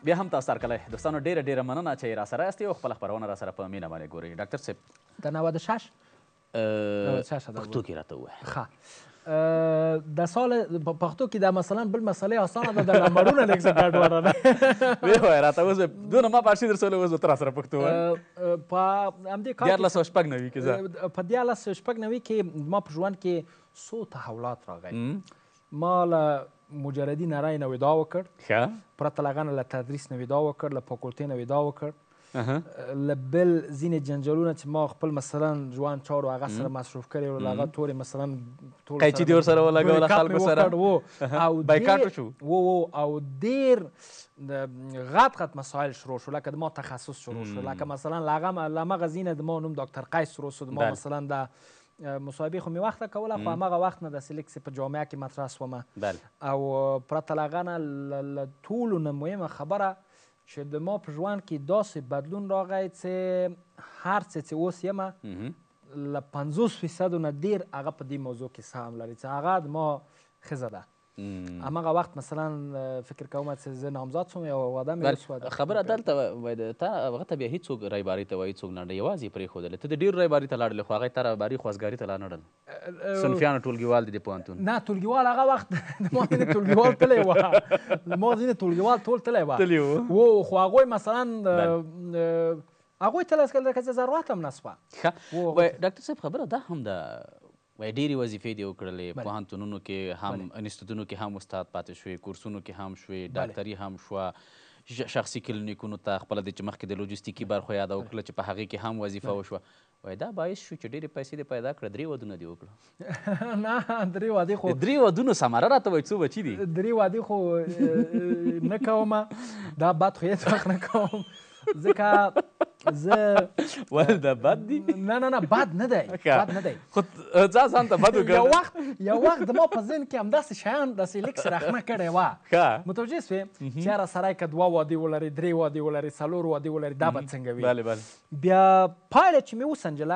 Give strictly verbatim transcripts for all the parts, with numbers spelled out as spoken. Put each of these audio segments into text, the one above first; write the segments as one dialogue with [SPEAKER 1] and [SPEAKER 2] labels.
[SPEAKER 1] بیا هم تاسو هرکلی دوستانو ډېره ډېره مننه چې را سره یاست او خپله خپرونه را سره په مینه باندې ګورئ. ډاکټر صاحب
[SPEAKER 2] د نود و شش
[SPEAKER 1] پښتو کې راته ووایه.
[SPEAKER 2] ښه د سال په پښتو کې دا مثلا بل مسئله اسانه ده د نمبرونه لږ څه ګډوډه ده.
[SPEAKER 1] ویې وایه راته اوس دونه ما پاشي در سولی اوس به ته را سره پښتو وایې.
[SPEAKER 2] په همدې کار
[SPEAKER 1] دیارلس سوه شپږ نوي کې زه
[SPEAKER 2] په دیارلس سوه شپږ نوي کې ما په ژوند کې څو تحولات راغی. ما له مجردي نری نه ودا وکړ، پرته له هغه نه له تدریس نه ودا وکړ، له فاکولټۍ نه ودا وکړ، له بل ځینې جنجالونه چې ما خپل مثلا ژوند چارو هغه سره مصروف کړی و له هغه تورې مثلا
[SPEAKER 1] قیچي دې ورسره ولګوله خلکو سره بایکاټ وشو
[SPEAKER 2] و او ډېر غټ غټ مسایل شروع شو، لکه د ما تخصص شروع شو، لکه مثلا له همغه ځینه د ما نوم ډاکټر قیس شروع شو، د ما مثلا د مصاحبې خو مې وخته کوله خو همغه وخت نه داسې لږ څه په جامعه کې مطرح شومه او پرته له هغه نه له ټولو نه مهمه خبره چې د ما په ژوند کې داسې بدلون راغی چې هر څه چې اوس یمه له پنځوس فیصدو نه ډېر هغه په دې موضوع کې سهم لري چې هغه د ما ښځه ده. همغه وخت مثلا فکر کوم چې زه نامزاد شوم یو واده مې وشوه.
[SPEAKER 1] خبره دلته وایي تا هغه ته بیا هېڅوک رایباري ته وایي څوک نه ډه یوازې یې پرېښودلې. ته د ډېرو رایباري ته لاړلې خو هغه یې تا رایباري خوازګاري ته لا نه ډل صنفیانو ټولګیوال دي د پوهنتون
[SPEAKER 2] نه ټولګیوال هغه وخت د ما ځینې ټولګیوال تللی وه د ما ځینې ټولګیوال ټول تللی وه
[SPEAKER 1] تلي
[SPEAKER 2] و خو هغوی مثلا هغوی تللی که چې ضرورت هم نه شوه.
[SPEAKER 1] ښه ډاکټر صاحب خبره دا هم ده وایي ډېرې وظیفې دې وکړلې پوهنتونونو کې هم انسټیټونو کې هم استاد پاتې شوې، کورسونو کې هم شوې، ډاکټري هم شوه، شخصي کلینیکونو ته خپله د چې مخکې د لوجستیکي برخو یاده وکړله چې په هغې کې هم وظیفه وشوه. وایي دا باعث شو چې ډېرې پیسې دې پیدا کړه. درې ودونه دې وکړه.
[SPEAKER 2] نه درې وادې خو
[SPEAKER 1] درې ودونو ثمره راته وایي څو بچي دي؟
[SPEAKER 2] درې وادې خو نه کومه دا بد خو هېڅ وخت نه کوم ځکه زه
[SPEAKER 1] ولې دا بد دي؟
[SPEAKER 2] نه نه نه بد نه دی بد نه دی
[SPEAKER 1] خو ځان ځان ته بد وګڼه.
[SPEAKER 2] یو وخت یو وخت د ما په ذهن کې همداسې شیان داسې لږ څه رخنه کړی وه متوجه شوې چې یاره سړی که دوه وادې ولري، درې وادې ولري، څلور وادې ولري دا به څنګه وي. بیا پایله چې مې وسنجله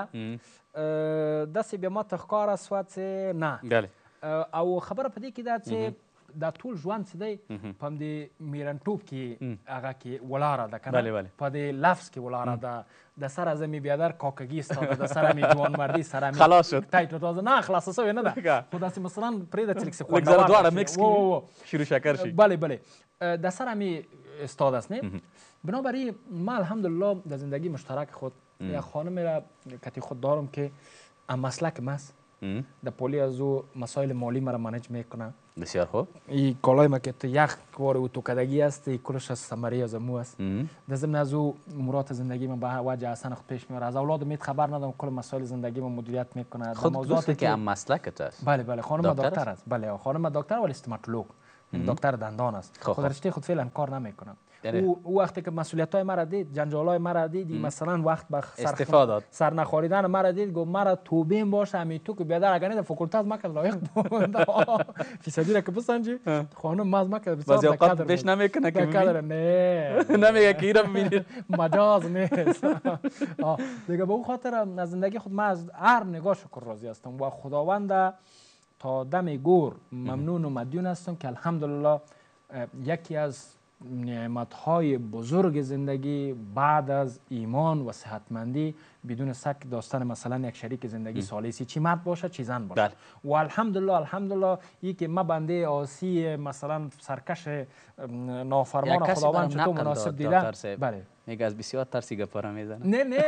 [SPEAKER 2] داسې بیا ما ته ښکاره شوه چې نه او خبره په دې کې ده چې دا ټول ژوند چې دی په همدې میرنټوب کې هغه کې ولاړه ده که نه په دې لفظ کې ولاړه ده. د سره زه مې بیادر کاکګي ستا د سره مې جوانمردي سره مې
[SPEAKER 1] خلاص شد
[SPEAKER 2] ټایټ تازه نه خلاصه شوې نه ده خو داسې مثلا پرېږده چې لږ څه
[SPEAKER 1] خوندور دواړه مکس کړي شروع شکر شي.
[SPEAKER 2] بله بله د سره مې استاد است نه بنابراین ما الحمدلله در زندگی مشترک خود یک خانم را کتی خود دارم که مسلکم است در پولی از او مسائل مالی مرا منیج میکنه.
[SPEAKER 1] بسیار خوب.
[SPEAKER 2] این کالای ما که تو یک کار اتوکدگی است کلش از ثمره از امو است. در ضمن از او امورات زندگی من به وجه احسن خود پیش میاره. از اولاد میت خبر ندارم کل مسائل زندگی من مدیریت میکنه.
[SPEAKER 1] خود موضوعاتی که هم مسلکت است.
[SPEAKER 2] بله بله خانم دکتر است. بله خانم دکتر ولی استوماتولوگ دکتر دندان است. خود رشته خود فعلا کار نمیکنه. او وقتی که مسئولیت‌های مرا دید، جنجال‌های مرا دید، مثلا وقت به
[SPEAKER 1] استفاده
[SPEAKER 2] سر نخوریدن مرا دید، گفت مرا توبین باشه همین تو که بیادر اگر نه فاکولته از مکه لایق بود فیصدی را که بسنجی خانم ما از مکه بسیار
[SPEAKER 1] بعضی اوقات بهش نمیکنه که
[SPEAKER 2] بقدر نه
[SPEAKER 1] نمیگه که ایرا ببینید
[SPEAKER 2] مجاز نیست. دیگه به اون خاطر از زندگی خود من از هر نگاه شکر راضی هستم و خداوند تا دم گور ممنون و مدیون هستم که الحمدلله یکی از نعمت‌های بزرگ زندگی بعد از ایمان و صحتمندی بدون شک داشتن مثلا یک شریک زندگی سالسی چی مرد باشه چی زن باشه و الحمدلله الحمدلله ای که ما بنده آسی مثلا سرکش نافرمان خداوند چطور مناسب دیدم.
[SPEAKER 1] بله میگه از بسیار ترسی گپارا میزنه.
[SPEAKER 2] نه نه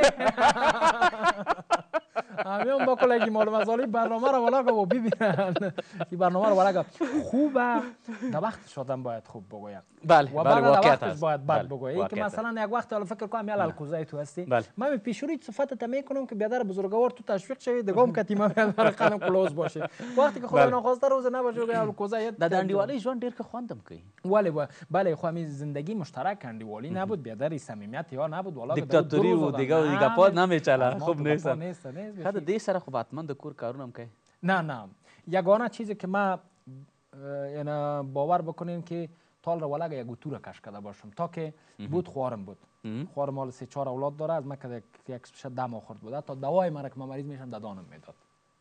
[SPEAKER 2] همین با کلگی معلوم از حالی برنامه رو ولا گو ببینن این برنامه رو ولا گو خوبه در وقت شدن باید خوب بگویم
[SPEAKER 1] بله
[SPEAKER 2] و
[SPEAKER 1] بله
[SPEAKER 2] واقعیت است باید بد بگویم که مثلا یک وقت حالا فکر کنم یال الکوزای تو هستی من پیشوری صفت میکنم که بیادر بزرگوار تو تشویق شوی دگم که تیم بیادر قدم کلوز باشه وقتی که خدا ناخواسته روز نباشه که الکوزای
[SPEAKER 1] د انډیوالۍ ژوند ډیر که خوندم کوي
[SPEAKER 2] ولی بله خو همین زندگی مشترک انډیوالي نبود بیادر صمیمیت یا نبود والا
[SPEAKER 1] دیکتاتوری و دیگه دیگه پاد نمیچله خوب نیست خدا دې سره خو حتما د کور کارونه هم کوي.
[SPEAKER 2] نه نه یگانه چیزی که ما یعنی باور بکنیم که تال رو ولگه یک گوتو رو کش کرده باشم تا که بود خوارم بود خوارم مال سه چهار اولاد داره از من که یک ده ماه خورد بوده تا دوای مرا که من مریض میشم دادانم میداد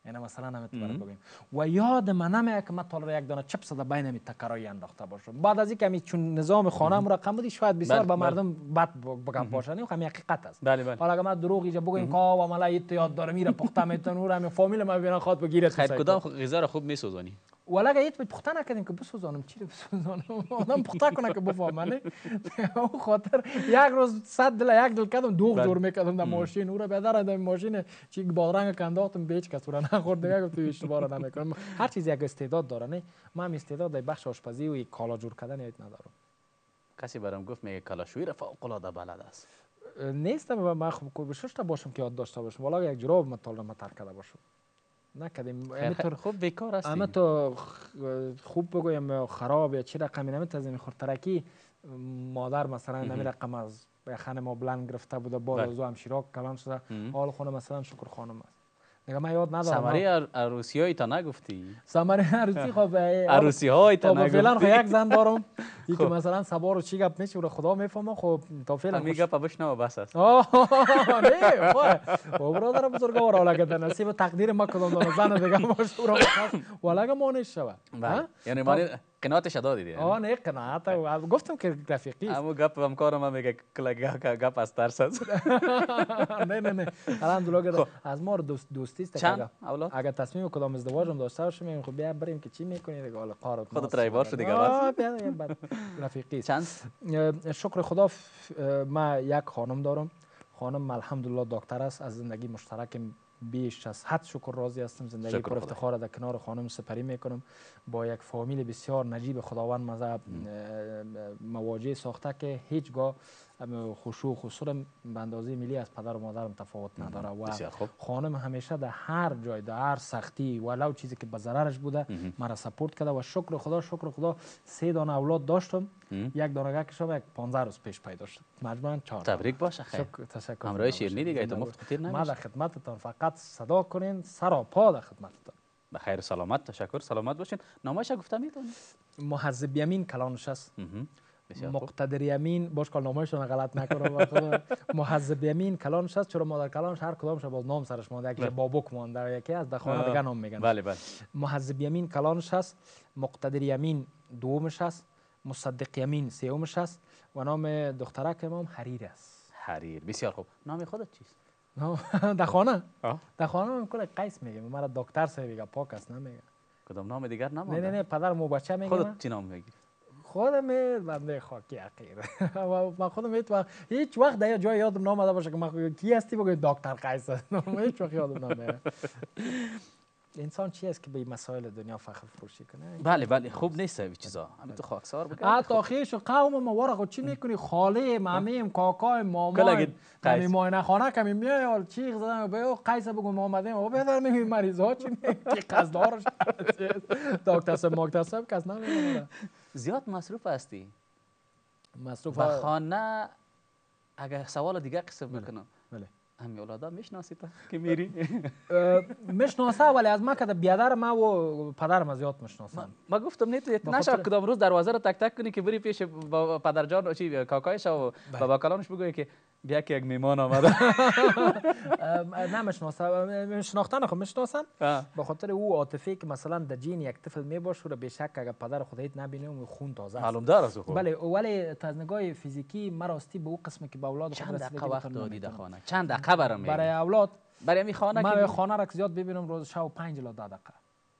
[SPEAKER 2] یعنی مثلا همه تو برای بگیم و یاد من نمیاد که من تا یک دانه چپس در بین می تکرایی انداخته باشم. بعد از اینکه چون نظام خانه مرقم بودی شاید بسیار به مردم بد بگم باشه، نه همین حقیقت است. حالا اگه من دروغ اینجا بگم که آ و ملا ایت یاد داره میره پخته میتونه نور همین فامیل ما ببینن خواد بگیره.
[SPEAKER 1] خیر کدام غذا را خوب میسوزانی؟
[SPEAKER 2] ولی اگه ایت پخته نکردیم که بسوزانم چی رو بسوزانم؟ آدم پخته کنه که بفهمه. اون خاطر یک روز صد دل یک دل کردم دوغ جور میکردم در ماشین، او را بدر در ماشین چی بادرنگ کنداختم بیچ کس را نخورد دیگه گفت اشتباه را نمیکنم. هر چیز یک استعداد داره. نه من استعداد در بخش آشپزی و کالا جور کردن ایت ندارم.
[SPEAKER 1] کسی برام گفت میگه کلاشویی را فوق العاده بلد است.
[SPEAKER 2] نیستم من خوب کوشش باشم که یاد داشته باشم، ولی یک جراب مطالعه ما ترک کرده باشم نکردیم.
[SPEAKER 1] همینطور خوب بیکار هستی.
[SPEAKER 2] اما تو خوب بگویم خراب یا چی رقمی نمیت از این خورترکی مادر مثلا نمی رقم از خانه ما بلند گرفته بوده بعد از او هم شیراک کلان شده حال خونه مثلا شکر خانم است دیگه من یاد ندارم.
[SPEAKER 1] سمری عروسی های تا نگفتی؟
[SPEAKER 2] سمری عروسی خب
[SPEAKER 1] عروسی های تا نگفتی؟
[SPEAKER 2] فعلا خب یک زن دارم این که مثلا سبا رو چی گپ میشه و خدا میفهمه. خب تا فعلا
[SPEAKER 1] همین گپ بشنو بس است.
[SPEAKER 2] آه نه خب برادر بزرگوار حالا که نصیب تقدیر ما کدام دونه زن دیگه باشه رو ولی ما نشوه.
[SPEAKER 1] یعنی ما قناعتش دادی دیگه.
[SPEAKER 2] آه نه قناعت گفتم که رفیقی است.
[SPEAKER 1] اما گپ همکارم ما میگه گپ از ترس است.
[SPEAKER 2] نه نه نه الحمدلله از ما دوستی است.
[SPEAKER 1] چند اولاد؟
[SPEAKER 2] اگر تصمیم کدام ازدواجم داشته باشیم خب بیا بریم که چی میکنید دیگه حالا کار
[SPEAKER 1] خودت رایبار شو دیگه بس.
[SPEAKER 2] رفیقی
[SPEAKER 1] چند؟
[SPEAKER 2] شکر خدا ما یک خانم دارم. خانم الحمدلله دکتر است. از زندگی مشترک بیش از حد شکر راضی هستم. زندگی پر افتخار در کنار خانم سپری میکنم. با یک فامیل بسیار نجیب خداوند مذهب مواجه ساخته که هیچگاه خشوع و خسور به اندازه ملی از پدر و مادرم تفاوت نداره و خانم همیشه در هر جای در هر سختی ولو چیزی که به ضررش بوده مرا سپورت کرده و شکر خدا شکر خدا سه دانه اولاد داشتم. یک دانه که شما یک پانزده روز پیش پیدا شد مجبوراً چهار.
[SPEAKER 1] تبریک باشه خیر.
[SPEAKER 2] تشکر.
[SPEAKER 1] همراه شیرینی دیگه تو مفت خطیر نمیشه.
[SPEAKER 2] ما در خدمتتان فقط صدا کنین سر و پا در خدمتتان.
[SPEAKER 1] بخیر سلامت تشکر سلامت باشین. نامش گفته میتونی؟
[SPEAKER 2] محذب یمین کلانش است. مقتدر یمین باش کال نامش رو غلط نکنم. محذب یمین کلانش است چرا ما در کلانش هر کدامش باز نام سرش مونده یکی بابک مونده یکی از در خانه دیگه نام میگن.
[SPEAKER 1] بله بله.
[SPEAKER 2] محذب یمین کلانش است. مقتدر یمین دومش است. مصدق یمین سومش است و نام دخترک امام حریر است.
[SPEAKER 1] حریر بسیار خوب. نام خودت چیست؟
[SPEAKER 2] در خانه در خانه من کل قیس میگم. مرا دکتر سه میگه پاک است نمیگه.
[SPEAKER 1] کدام نام دیگر نمونده؟
[SPEAKER 2] نه نه نه پدر مو بچه میگه.
[SPEAKER 1] خودت چی نام میگی؟
[SPEAKER 2] خودم بنده خاکی حقیر من خودم هیچ وقت هیچ وقت در جای یادم نامده باشه که من کی هستی بگید دکتر قیس است. هیچ وقت یادم نمیاد. انسان چی است که به مسائل دنیا فخر فروشی کنه؟
[SPEAKER 1] بله بله خوب نیست این چیزا. همین تو خاکسار بگیر.
[SPEAKER 2] حتی خیش و قوم ما ورق چی میکنی؟ خاله مامیم کاکای مامان کمی ماینه خانه کمی میای چیغ زدن به قیس بگو ما اومدیم و بدر میگیم مریض ها چی میگی قصدارش دکتر سب مکتر سب کس نمیگه.
[SPEAKER 1] زیاد مصروف هستی.
[SPEAKER 2] مصروف
[SPEAKER 1] به خانه اگر سوال دیگه قصه بکنم.
[SPEAKER 2] بله.
[SPEAKER 1] همین اولادا میشناسی تا که میری؟
[SPEAKER 2] میشناسه ولی از ما که بیادر ما و پدرم از زیاد میشناسن.
[SPEAKER 1] ما گفتم نه تو نشه کدام روز دروازه رو تک تک کنی که بری پیش پدر جان چی کاکایش و بابا کلانش بگویی که بیا که یک میمان آمده.
[SPEAKER 2] نه میشناسه شناختن خو میشناسن به خاطر او عاطفه که مثلا در جین یک طفل میباشه و به شک اگر پدر خودت نبینه و خون تازه است.
[SPEAKER 1] معلوم دار است خو.
[SPEAKER 2] بله ولی از نگاه فیزیکی ما راستی به او قسمه که به اولاد
[SPEAKER 1] خود رسیدگی چند دقیقه وقت دادی در خانه؟ چند دقیقه برام میگی؟
[SPEAKER 2] برای اولاد
[SPEAKER 1] برای می خانه
[SPEAKER 2] من خانه را زیاد ببینم روز شب پنج الی ده دقیقه.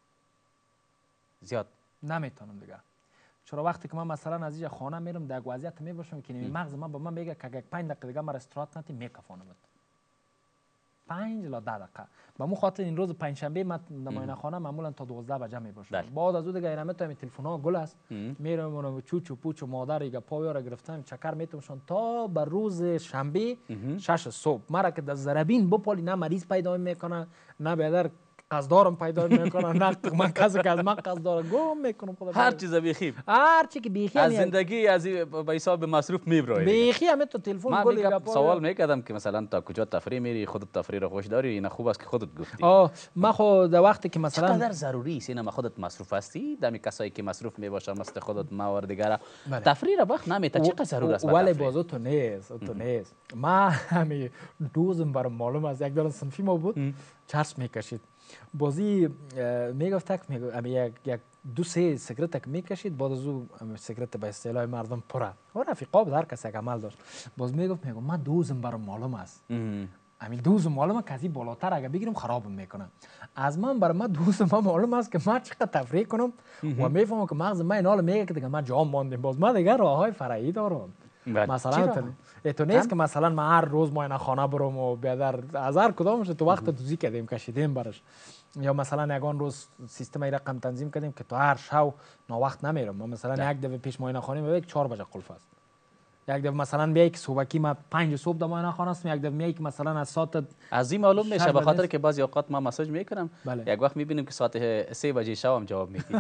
[SPEAKER 1] زیاد
[SPEAKER 2] نمیتونم دیگه. چرا وقتی که من مثلا از اینجا خانه میرم در وضعیت میباشم که مغز من با من میگه که یک پنج دقیقه دیگه من استراحت نتی میکفونم. پنج الی ده دقیقه. با مو خاطر این روز پنج شنبه من نماینده خانه معمولا تا دوازده بجه میباشم. بعد از اون دیگه اینا میتونم تلفن ها گل است. میرم اونم چوچو پوچو مادر دیگه پایا را گرفتم چکر میتونشون تا به روز شنبه شش صبح. مرا که در زربین بپالی نه مریض پیدا میکنه نه بیادر قصدارم پیدا میکنه نه من کسی که از من قصدار گم میکنم خدا.
[SPEAKER 1] هر چیز بیخی
[SPEAKER 2] هر چی که بیخی
[SPEAKER 1] از زندگی از به حساب مصروف میبرای
[SPEAKER 2] بیخی هم تو تلفن گل گپ
[SPEAKER 1] سوال میکردم که مثلا تا کجا تفریح میری خودت تفریح رو خوش داری اینا خوب است که خودت گفتی.
[SPEAKER 2] آه ما خود در وقتی که مثلا
[SPEAKER 1] چقدر ضروری است اینا خودت مصروف هستی دمی کسایی که مصروف میباشن مثل خودت ما ور دیگه تفریح را وقت نمیته چقدر ضرور است
[SPEAKER 2] ولی بازو تو نیست تو نیست. ما همین دوزم برام معلوم از یک دانه صنفی ما بود چرس میکشید بازی میگفت یک یک دو سه سیگرت میکشید، بعد از او سیگرت به اصطلاح مردم پره و رفیقا بود، هر کسی یک عمل داشت. باز میگفت میگم من دوزم برام معلوم است، همین دوزم معلومه کسی بالاتر اگه بگیرم خرابم میکنه. از من برای من دوزم من معلوم است که من چقدر تفریح کنم و میفهمم که مغز من اینال میگه که دیگه من جام ماندم. باز من دیگه راههای فرعی دارم. مثلا تو نیست که مثلا من هر روز معاینه خانه برم و بیادر از هر کدامش تو وقت دوزی کردیم کشیدیم برش، یا مثلا یگان روز سیستم رقم تنظیم کردیم که تو هر شو نا وقت نمیرم. ما مثلا یک دفعه پیش معاینه خانه میگه چهار بجه قلف است، یک دفعه مثلا بیای که صبحکی ما پنج صبح در معاینه خانه است، یک دفعه میای که مثلا از ساعت
[SPEAKER 1] از این معلوم میشه، به خاطر که بعضی اوقات ما مسیج میکنم یک وقت میبینیم که ساعت سه بجه شب هم جواب میدی.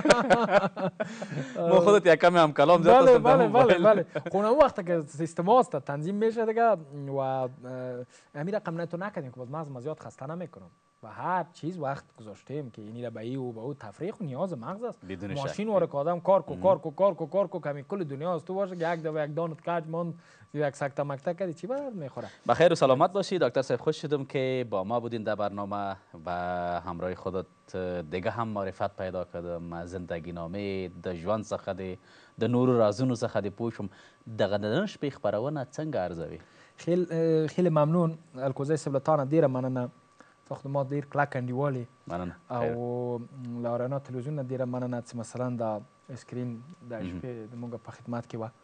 [SPEAKER 1] ما خودت یک کمی هم کلام زیاد است.
[SPEAKER 2] بله بله بله خونه وقت که سیستم است تنظیم میشه دیگه و همین رقم تو نکردیم که باز مغز ما زیاد خسته نمیکنم و هر چیز وقت گذاشتیم که اینی را به ای و به او تفریح و نیاز مغز است. ماشین واره که آدم کار کو کار کو کار کو کار کو کمی کل دنیا است تو باشه که یک دو یک دانت کج مون یک سکته مکته کردی چی برات میخوره.
[SPEAKER 1] بخیر و سلامت باشی دکتر صاحب. خوش شدم که با ما بودین در برنامه و همراه خودت دیگه هم معرفت پیدا کردم از زندگی نامه د ژوند څخه دی د نورو رازونو څخه دی پوه شوم. دغه د نن شپې خپرونه څنګه ارزوي؟
[SPEAKER 2] خیلی خیلی ممنون الکوزی صاحب له تانه ډیره مننه. تا خدمات ډیر کلک انډیوالي
[SPEAKER 1] مننه
[SPEAKER 2] او له رڼا تلویزیون نه ډیره مننه چې مثلا د اسکرین د شپې زموږ په خدمت کې وه.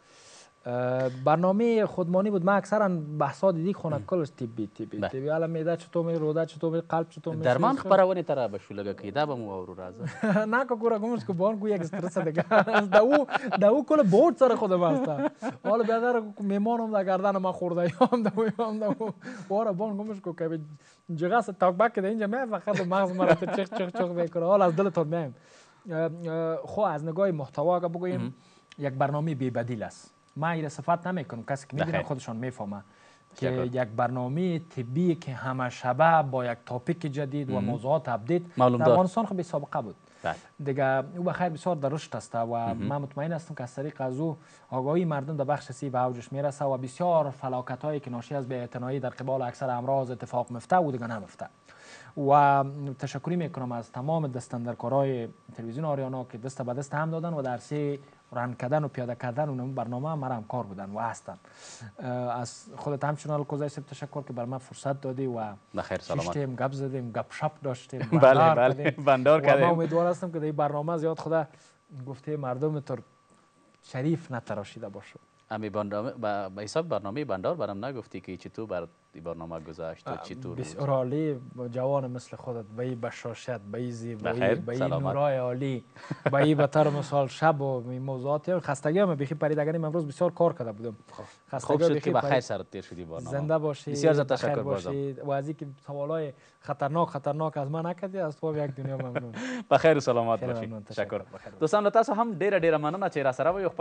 [SPEAKER 2] برنامه خودمانی بود. من اکثرا بحثا دیدی خونه کلش تیبی تیبی تیبی حالا میده چطور می روده چطور می قلب چطور می
[SPEAKER 1] درمان خبرونه ترا بشولگه که ده بمو اورو رازه
[SPEAKER 2] نه که کورا گمش که بان کو یک استرس دیگه داو داو کل بورد سر خودم است. حالا بیادر میمانم در گردن ما خورده یام داو یام داو وارا بان گمش کو که جگاس تاک بک ده اینجا می فقط مغز مرا چخ چخ چخ میکنه. حالا از دلتون میم خو از نگاه محتوا که بگوییم یک برنامه بی بدیل است. من این صفت نمیکنم، کسی که میدونه خودشان میفهمه که یک برنامه طبی که همه شبه با یک تاپیک جدید و موضوعات اپدیت در افغانستان خب سابقه بود دیگه. او بخیر بسیار در رشد است و من مطمئن هستم که از طریق از او آگاهی مردم در بخش سی به اوجش میرسه و بسیار فلاکت هایی که ناشی از بی‌اعتنایی در قبال اکثر امراض اتفاق میفته و دیگه نمیفته. و تشکری میکنم از تمام دستاندرکارای تلویزیون آریانا که دست به دست هم دادن و در سی ران کردن و پیاده کردن اون برنامه مرا همکار بودن و هستن. از خودت همچنان الکوزی صاحب تشکر که بر من فرصت دادی و
[SPEAKER 1] بخیر سلامت
[SPEAKER 2] شیشتیم گپ زدیم گپ شپ داشتیم
[SPEAKER 1] بله بله بندار کردیم.
[SPEAKER 2] و من امیدوار هستم که در این برنامه زیاد خدا گفته مردم تر شریف نتراشیده باشه.
[SPEAKER 1] امی برنامه به حساب برنامه بندار برام نگفتی که چطور بر برنامه گذاشت و چطور
[SPEAKER 2] بسیار عالی. جوان مثل خودت به این بشاشت به این زیبایی به این نورای عالی به این بطر مثال شب و موضوعات خستگی هم بخی پریدگانی امروز بسیار کار کرده بودم.
[SPEAKER 1] خوب شد که بخیر سرت تیر شدی برنامه.
[SPEAKER 2] زنده باشی
[SPEAKER 1] بسیار زیاد تشکر بازم
[SPEAKER 2] و از اینکه سوالای خطرناک خطرناک از من نکردی از تو یک دنیا ممنون.
[SPEAKER 1] بخیر و سلامت باشی. تشکر دوستان له تاسو هم ډیره ډیره مننه چې را سره وئ.